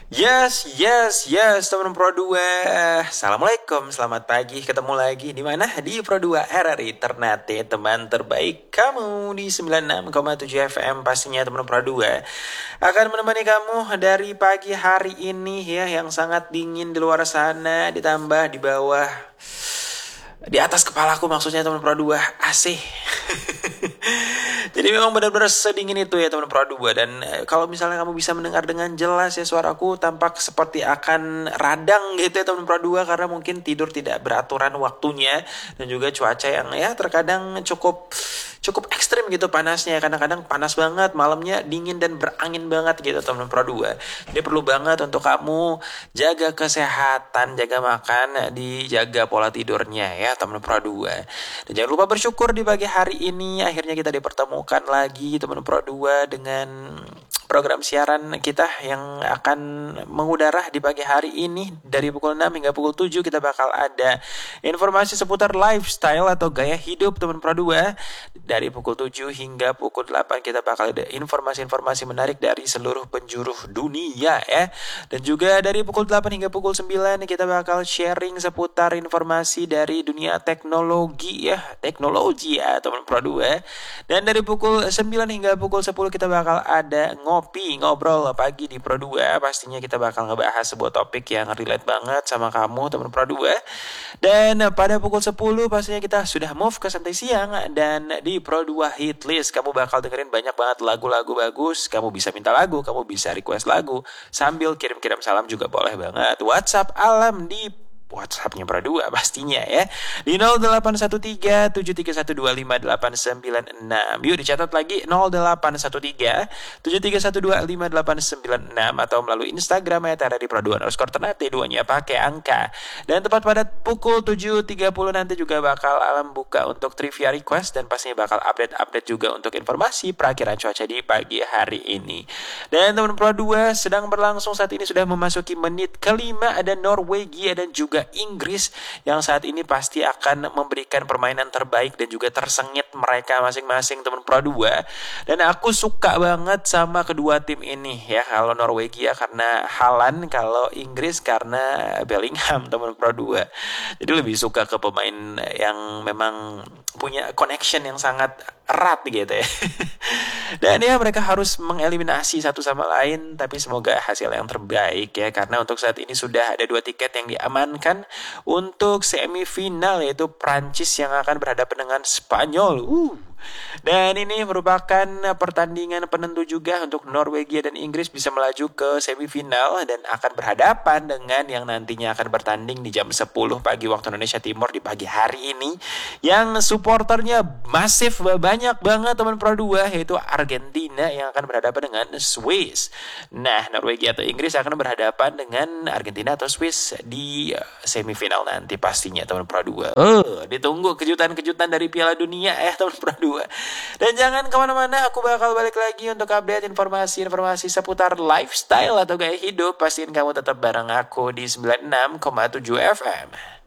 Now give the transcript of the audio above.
Yes, teman Pro 2. Assalamualaikum, selamat pagi. Ketemu lagi di mana? Di Pro 2 RRI Ternate, teman terbaik kamu di 96,7 FM. Pastinya teman Pro 2 akan menemani kamu dari pagi hari ini ya, yang sangat dingin di luar sana, ditambah di bawah, di atas kepalaku maksudnya teman Pro 2 AC. Jadi memang benar-benar sedingin itu ya teman Pro 2. Dan kalau misalnya kamu bisa mendengar dengan jelas ya suaraku, tampak seperti akan radang gitu ya teman Pro 2, karena mungkin tidur tidak beraturan waktunya, dan juga cuaca yang ya terkadang cukup ekstrim gitu panasnya. Kadang-kadang panas banget, malamnya dingin dan berangin banget gitu teman Pro 2. Jadi perlu banget untuk kamu jaga kesehatan, jaga makan, dijaga pola tidurnya ya teman Pro 2. Dan jangan lupa bersyukur di pagi hari ini akhirnya kita dipertemukan lagi teman Pro 2 dengan program siaran kita yang akan mengudara di pagi hari ini. Dari pukul 6 hingga pukul 7 kita bakal ada informasi seputar lifestyle atau gaya hidup teman Pro 2. Dari pukul 7 hingga pukul 8 kita bakal ada informasi-informasi menarik dari seluruh penjuru dunia ya. Dan juga dari pukul 8 hingga pukul 9 kita bakal sharing seputar informasi dari dunia teknologi ya teman Pro 2. Dan dari pukul 9 hingga pukul 10 kita bakal ada ngobrol pagi di Pro 2. Pastinya kita bakal ngebahas sebuah topik yang relate banget sama kamu teman Pro 2. Dan pada pukul 10 pastinya kita sudah move ke santai siang, dan di Pro 2 Hit List kamu bakal dengerin banyak banget lagu-lagu bagus. Kamu bisa minta lagu, kamu bisa request lagu, sambil kirim-kirim salam juga boleh banget. WhatsApp alam di WhatsApp-nya Pro 2 pastinya ya. Di 0813-73125896. Yuk dicatat lagi, 0813-73125896, atau melalui Instagram @RRI Pro 2 _Ternate, duanya pakai angka. Dan tepat pada pukul 7.30 nanti juga bakal alam buka untuk trivia request, dan pastinya bakal update juga untuk informasi perakhiran cuaca di pagi hari ini. Dan teman Pro 2 sedang berlangsung saat ini, sudah memasuki menit kelima. Ada Norwegia dan juga Inggris yang saat ini pasti akan memberikan permainan terbaik dan juga tersengit mereka masing-masing teman Pro 2. Dan aku suka banget sama kedua tim ini ya. Kalau Norwegia karena Haaland, kalau Inggris karena Bellingham teman Pro 2. Jadi lebih suka ke pemain yang memang punya connection yang sangat erat gitu ya. Dan ya mereka harus mengeliminasi satu sama lain, tapi semoga hasil yang terbaik ya, karena untuk saat ini sudah ada 2 tiket yang diamankan untuk semifinal, yaitu Prancis yang akan berhadapan dengan Spanyol. Dan ini merupakan pertandingan penentu juga untuk Norwegia dan Inggris bisa melaju ke semifinal dan akan berhadapan dengan yang nantinya akan bertanding di jam 10 pagi waktu Indonesia Timur di pagi hari ini, yang supporternya masif banyak banget teman Pro 2, yaitu Argentina yang akan berhadapan dengan Swiss. Nah, Norwegia atau Inggris akan berhadapan dengan Argentina atau Swiss di semifinal nanti pastinya teman Pro 2. Ditunggu kejutan-kejutan dari Piala Dunia teman Pro 2. Dan jangan kemana-mana, aku bakal balik lagi untuk update informasi-informasi seputar lifestyle atau gaya hidup. Pastiin kamu tetap bareng aku di 96,7 FM.